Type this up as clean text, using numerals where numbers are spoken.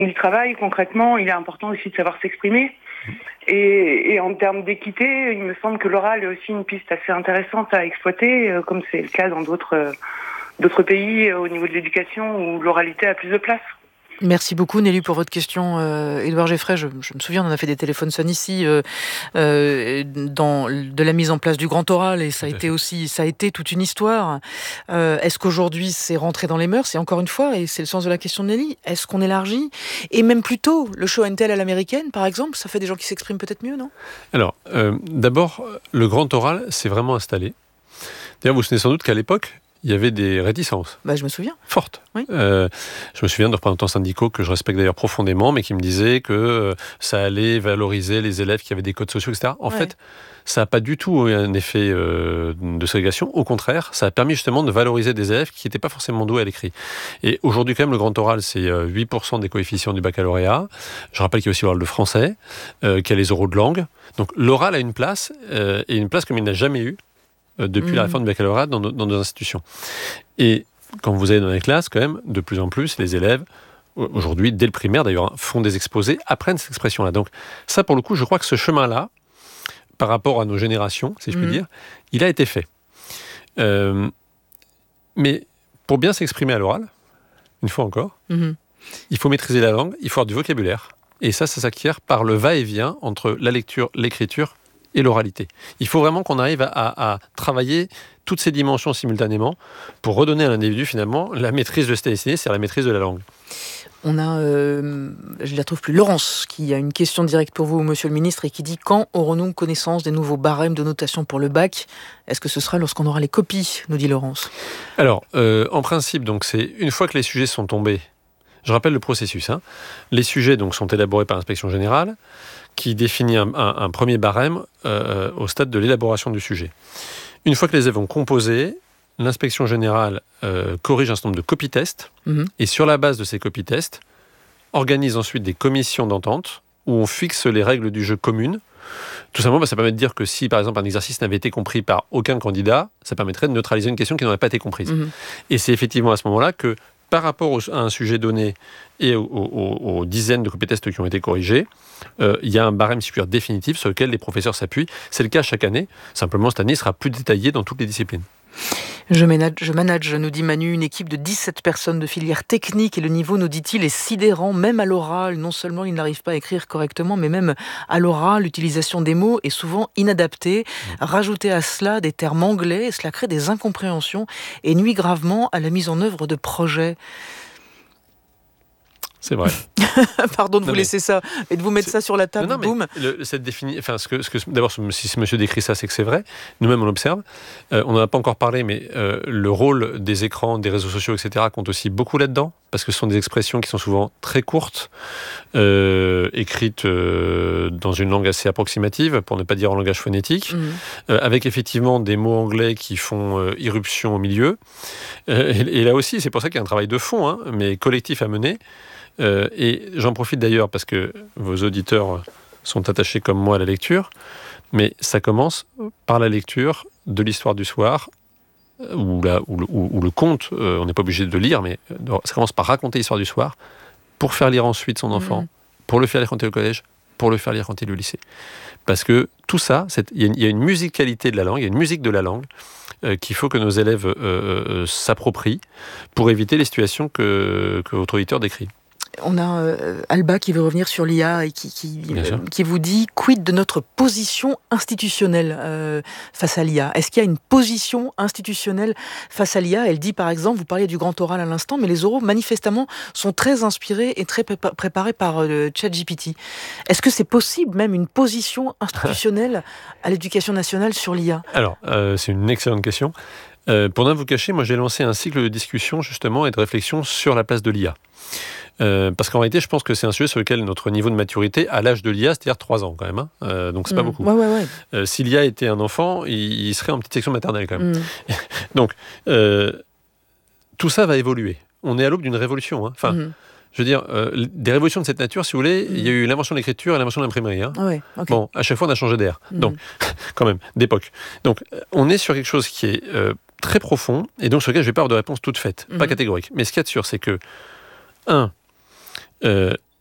du travail, concrètement, il est important aussi de savoir s'exprimer. Et en termes d'équité, il me semble que l'oral est aussi une piste assez intéressante à exploiter, comme c'est le cas dans d'autres pays au niveau de l'éducation où l'oralité a plus de place. Merci beaucoup Nelly pour votre question. Édouard Geffray, je me souviens, on en a fait des téléphones sonnes ici de la mise en place du grand oral, et ça a été toute une histoire. Est-ce qu'aujourd'hui c'est rentré dans les mœurs? Et encore une fois, et c'est le sens de la question de Nelly, est-ce qu'on élargit? Et même plutôt, le show and tell à l'américaine, par exemple, ça fait des gens qui s'expriment peut-être mieux, non? Alors, d'abord, le grand oral s'est vraiment installé. D'ailleurs, vous vous souvenez sans doute qu'à l'époque, il y avait des réticences. Je me souviens. Fortes. Oui. Je me souviens de représentants syndicaux que je respecte d'ailleurs profondément, mais qui me disaient que ça allait valoriser les élèves qui avaient des codes sociaux, etc. En fait, ça n'a pas du tout eu un effet de ségrégation. Au contraire, ça a permis justement de valoriser des élèves qui n'étaient pas forcément doués à l'écrit. Et aujourd'hui, quand même, le grand oral, c'est 8% des coefficients du baccalauréat. Je rappelle qu'il y a aussi l'oral de français, qu'il y a les oraux de langue. Donc l'oral a une place, et une place comme il n'a jamais eu depuis la réforme du baccalauréat dans nos institutions. Et quand vous allez dans les classes, quand même, de plus en plus, les élèves, aujourd'hui, dès le primaire d'ailleurs, font des exposés, apprennent cette expression-là. Donc ça, pour le coup, je crois que ce chemin-là, par rapport à nos générations, si je puis dire, il a été fait. Mais pour bien s'exprimer à l'oral, une fois encore, il faut maîtriser la langue, il faut avoir du vocabulaire. Et ça s'acquiert par le va-et-vient entre la lecture, l'écriture et l'oralité. Il faut vraiment qu'on arrive à travailler toutes ces dimensions simultanément pour redonner à l'individu finalement la maîtrise de cette destinée, c'est-à-dire la maîtrise de la langue. On a, je ne la trouve plus, Laurence, qui a une question directe pour vous, monsieur le ministre, et qui dit: quand aurons-nous connaissance des nouveaux barèmes de notation pour le bac? Est-ce que ce sera lorsqu'on aura les copies, nous dit Laurence? Alors, en principe, donc, c'est une fois que les sujets sont tombés, je rappelle le processus, les sujets donc, sont élaborés par l'inspection générale, qui définit un premier barème au stade de l'élaboration du sujet. Une fois que les élèves ont composé, l'inspection générale corrige un certain nombre de copies-tests, et sur la base de ces copies-tests, organise ensuite des commissions d'entente où on fixe les règles du jeu communes. Tout simplement, ça permet de dire que si, par exemple, un exercice n'avait été compris par aucun candidat, ça permettrait de neutraliser une question qui n'aurait pas été comprise. Et c'est effectivement à ce moment-là que, par rapport à un sujet donné et aux dizaines de copies-tests qui ont été corrigés, il y a un barème supérieur définitif sur lequel les professeurs s'appuient. C'est le cas chaque année. Simplement, cette année, il sera plus détaillé dans toutes les disciplines. Je manage, nous dit Manu, une équipe de 17 personnes de filière technique, et le niveau, nous dit-il, est sidérant, même à l'oral. Non seulement ils n'arrivent pas à écrire correctement, mais même à l'oral, l'utilisation des mots est souvent inadaptée. Rajouter à cela des termes anglais, cela crée des incompréhensions et nuit gravement à la mise en œuvre de projets. C'est vrai. Pardon de vous laisser ça et de vous mettre ça sur la table. Boum. D'abord, si ce monsieur décrit ça, c'est que c'est vrai. Nous-mêmes, on l'observe. On n'en a pas encore parlé, mais le rôle des écrans, des réseaux sociaux, etc., compte aussi beaucoup là-dedans, parce que ce sont des expressions qui sont souvent très courtes, écrites dans une langue assez approximative, pour ne pas dire en langage phonétique, avec effectivement des mots anglais qui font irruption au milieu. Et là aussi, c'est pour ça qu'il y a un travail de fond, mais collectif à mener. Et j'en profite d'ailleurs parce que vos auditeurs sont attachés comme moi à la lecture, mais ça commence par la lecture de l'histoire du soir, ou le conte, on n'est pas obligé de lire, mais ça commence par raconter l'histoire du soir, pour faire lire ensuite son enfant, pour le faire lire quand il est au collège, pour le faire lire quand il est au lycée. Parce que tout ça, il y a une musicalité de la langue, il y a une musique de la langue, qu'il faut que nos élèves s'approprient pour éviter les situations que votre auditeur décrit. On a Alba qui veut revenir sur l'IA et qui vous dit: quid de notre position institutionnelle face à l'IA? Est-ce qu'il y a une position institutionnelle face à l'IA? Elle dit par exemple, vous parliez du grand oral à l'instant, mais les oraux manifestement sont très inspirés et très préparés par ChatGPT. Est-ce que c'est possible même une position institutionnelle à l'éducation nationale sur l'IA? Alors, c'est une excellente question. Pour ne vous cacher, moi j'ai lancé un cycle de discussion justement et de réflexion sur la place de l'IA. Parce qu'en réalité, je pense que c'est un sujet sur lequel notre niveau de maturité, à l'âge de l'IA, c'est-à-dire 3 ans quand même, donc c'est pas beaucoup. Si l'IA était un enfant, il serait en petite section maternelle quand même. Donc, tout ça va évoluer. On est à l'aube d'une révolution. Enfin, je veux dire, des révolutions de cette nature, si vous voulez, il y a eu l'invention de l'écriture et l'invention de l'imprimerie. Bon, à chaque fois, on a changé d'air. Donc, quand même, d'époque. Donc, on est sur quelque chose qui est très profond, et donc sur lequel je ne vais pas avoir de réponse toute faite, pas catégorique. Mais ce qu'il y a de sûr, c'est que, euh,